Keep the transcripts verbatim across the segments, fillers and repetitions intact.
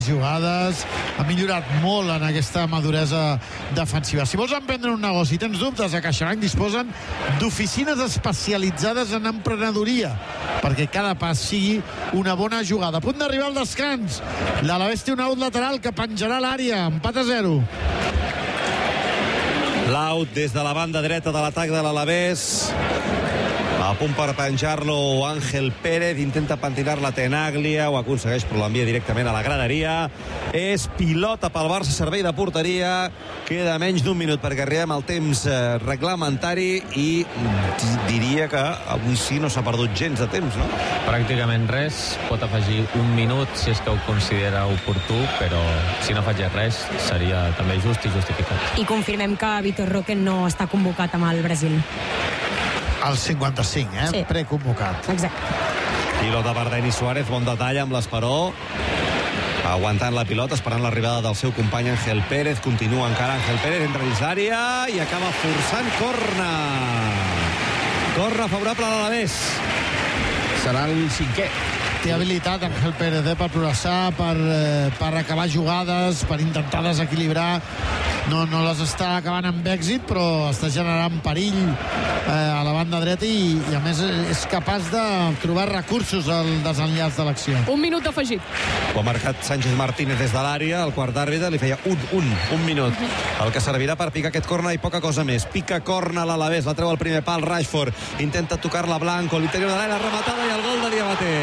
jugades, ha millorat molt en aquesta maduresa defensiva. Si vols emprendre un negoci i tens dubtes, a CaixaBank disposen d'oficines especialitzades en emprenedoria perquè cada pas sigui una bona jugada. A punt d'arribar al descans, l'Alavés té un out lateral que penjarà a l'àrea, empat a zero. L'out des de la banda dreta de l'atac de l'Alavés. A punt per penjar-lo Ángel Pérez, intenta pentinar la Tenaglia, ho aconsegueix però l'envia directament a la graderia. És pilota pel Barça, servei de porteria. Queda menys d'un minut perquè arribem al temps reglamentari i diria que avui sí no s'ha perdut gens de temps, no? Pràcticament res, pot afegir un minut si és que ho considera oportú, però si no faig res seria també just i justificat. I confirmem que Vitor Roque no està convocat amb el Brasil. El cinquanta-cinc, eh? Sí. Preconvocat. Exacte. Pilota per Denis Suárez, bon detall amb l'Esperó. Aguantant la pilota, esperant l'arribada del seu company Ángel Pérez. Continua encara Ángel Pérez, entra dins l'àrea i acaba forçant corna. Corna favorable a l'Alavés. Serà el cinquè. Té habilitat Ángel Pérez eh, per progressar, per, eh, per acabar jugades, per intentar desequilibrar. No, no les està acabant amb èxit, però està generant perill eh, a la banda dreta i, i a més és capaç de trobar recursos al desenllaç de l'acció. Un minut afegit. Ho ha marcat Sánchez Martínez des de l'àrea, el quart d'àrbitre li feia un, un, un minut. El que servirà per picar aquest corna i poca cosa més. Pica corna l'Alavés, la treu al primer pal Rashford, intenta tocar-la Blanco, l'interior de l'àrea, rematada i el gol de Diabaté.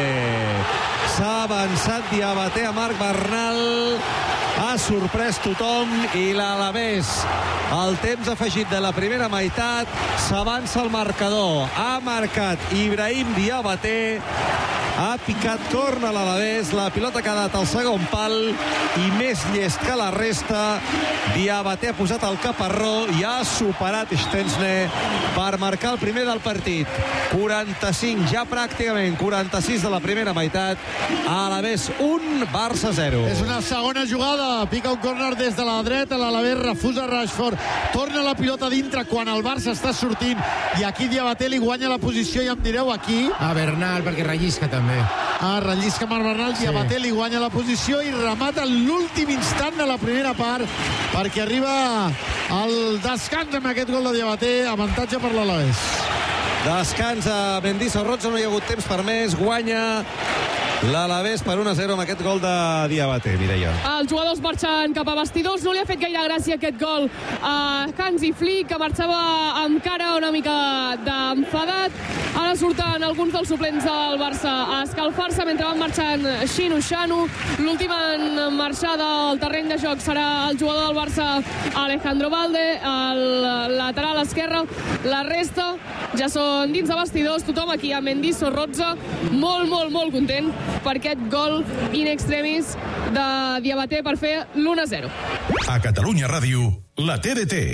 S'ha avançat Diabaté a Marc Bernal, ha sorprès tothom i l'Alavés al temps afegit de la primera meitat s'avança el marcador. Ha marcat Ibrahim Diabaté, ha picat corna l'Alavés, la pilota ha quedat al segon pal i més llest que la resta. Diabaté ha posat el caparró i ha superat Szczęsny per marcar el primer del partit. quaranta-cinc, ja pràcticament quaranta-sis de la primera meitat. Alavés un, Barça zero. És una segona jugada, pica un córner des de la dreta, l'Alavés refusa Rashford, torna la pilota dintre quan el Barça està sortint i aquí Diabaté li guanya la posició i em direu aquí... A Bernal, perquè rellisca també. Ah, rellisca Marc Bernal, sí. Diabaté li guanya la posició i remata l'últim instant de la primera part perquè arriba al descans amb aquest gol de Diabaté, avantatge per l'Alavés. Descans a Mendizorroza, no hi ha hagut temps per més, guanya l'Alavés per un a zero amb aquest gol de Diabaté, Mireia. Els jugadors marxen cap a vestidors, no li ha fet gaire gràcia aquest gol a Hansi Flick, que marxava amb cara una mica d'enfadat. Ara surten alguns dels suplents del Barça a escalfar-se mentre van marxant Xinu Xanu. L'últim en marxar del terreny de joc serà el jugador del Barça Alejandro Valde, el lateral esquerre. La resta ja són dins de vestidors, tothom aquí a Mendizorroza, molt, molt, molt content per aquest gol in extremis de Diabaté per fer l'u a zero. A Catalunya Ràdio, la T D T.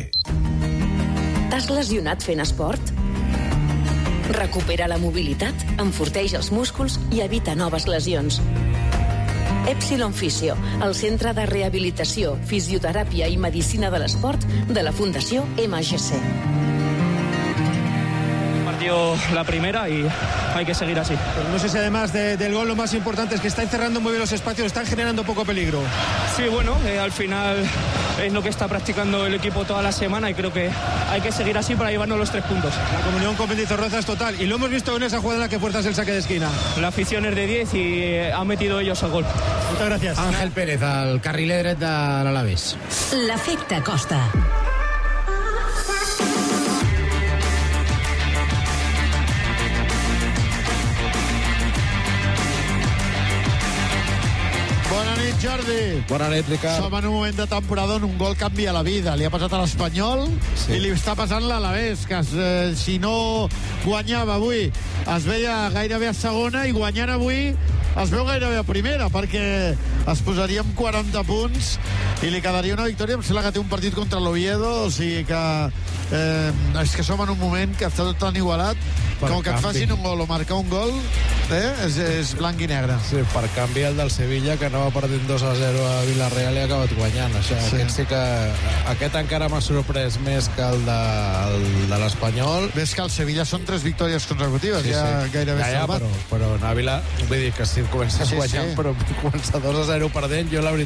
T'has lesionat fent esport? Recupera la mobilitat, enforteix els músculs i evita noves lesions. Epsilon Fisio, el centre de rehabilitació, fisioteràpia i medicina de l'esport de la Fundació M G C. La primera y hay que seguir así. No sé si además de, del gol lo más importante es que está encerrando muy bien los espacios, están generando poco peligro. Sí, bueno, eh, al final es lo que está practicando el equipo toda la semana y creo que hay que seguir así para llevarnos los tres puntos. La comunión con Mendizorroza es total y lo hemos visto en esa jugada en la que fuerzas el saque de esquina. La afición es de diez y eh, han metido ellos el gol. Muchas gracias. Ángel Pérez, el carriler dret de l'Alavés. L'efecte Costa. Bona nit, Jordi. Bona nit, Ricard. Som en un moment de temporada on un gol canvia la vida. Li ha passat a l'Espanyol sí. i li està passant l'Alavés, que es, eh, si no guanyava avui es veia gairebé a segona i guanyant avui es veu gairebé a primera, perquè es posaria amb quaranta punts i li quedaria una victòria. Em sembla que té un partit contra l'Oviedo, o sigui que Eh, és que som en un moment que està tot tan igualat Per com que et canvi. facin un gol o marcar un gol, eh? és, és blanc i negre. Sí, per canvi el del Sevilla, que anava perdent dos a zero a Villarreal i ha acabat guanyant. Això, Sí. sí. Aquest sí que... Aquest encara m'ha sorprès més que el de, el de l'Espanyol. Ves que el Sevilla són tres victòries consecutives, Sí, ja sí. gairebé ja, ja, salvat. però, però Nàvila, vull dir que si comences Sí, guanyant, sí. però comença dos a zero perdent, jo la veritat